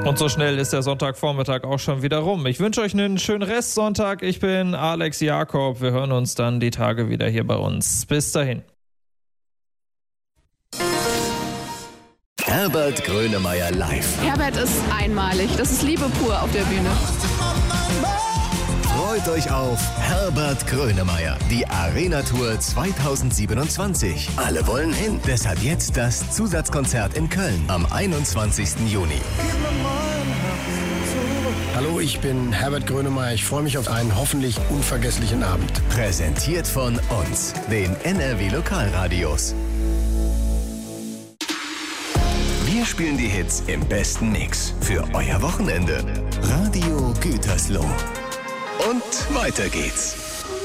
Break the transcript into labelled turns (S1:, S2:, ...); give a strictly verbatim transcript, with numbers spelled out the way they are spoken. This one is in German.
S1: Und so schnell ist der Sonntagvormittag auch schon wieder rum. Ich wünsche euch einen schönen Restsonntag. Ich bin Alex Jakob. Wir hören uns dann die Tage wieder hier bei uns. Bis dahin.
S2: Herbert Grönemeyer live.
S3: Herbert ist einmalig. Das ist Liebe pur auf der Bühne.
S2: Freut euch auf Herbert Grönemeyer, die Arena-Tour zweitausendsiebenundzwanzig. Alle wollen hin. Deshalb jetzt das Zusatzkonzert in Köln am einundzwanzigsten Juni.
S4: Hallo, ich bin Herbert Grönemeyer. Ich freue mich auf einen hoffentlich unvergesslichen Abend.
S2: Präsentiert von uns, den N R W Lokalradios. Wir spielen die Hits im besten Mix für euer Wochenende. Radio Gütersloh. Und weiter geht's.